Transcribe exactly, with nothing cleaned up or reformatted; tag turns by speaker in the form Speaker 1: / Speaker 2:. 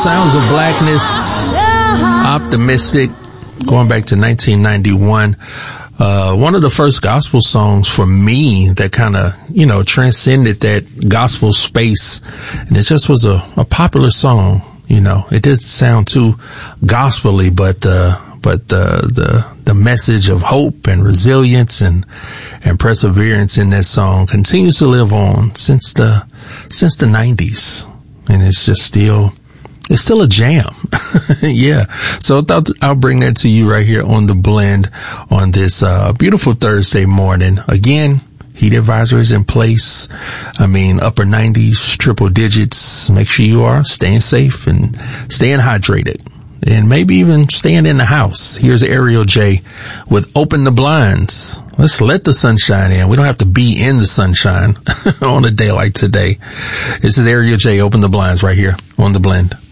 Speaker 1: Sounds of Blackness, Optimistic, going back to nineteen ninety-one. Uh, one of the first gospel songs for me that kind of, you know, transcended that gospel space. And it just was a, a popular song. You know, it didn't sound too gospel-y, but, uh, but the, the, the message of hope and resilience and, and perseverance in that song continues to live on since the, since the nineties. And it's just still, it's still a jam. Yeah. So I thought I'll bring that to you right here on The Blend on this, uh, beautiful Thursday morning. Again, heat advisories in place. I mean, upper nineties, triple digits. Make sure you are staying safe and staying hydrated and maybe even staying in the house. Here's Ariel J with Open the Blinds. Let's let the sunshine in. We don't have to be in the sunshine on a day like today. This is Ariel J, Open the Blinds right here on The Blend.